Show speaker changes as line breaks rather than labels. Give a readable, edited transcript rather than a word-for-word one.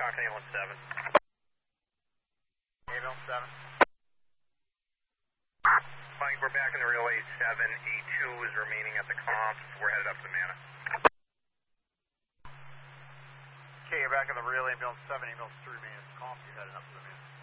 talk to ambulance 7.
Ambulance 7.
Mike, we're back in the relay 7. A2 is remaining at the comp. We're headed up to Mana.
Okay, you're back in the relay, ambulance 7, ambulance 3 remains at the comp. You're headed up to the Mana.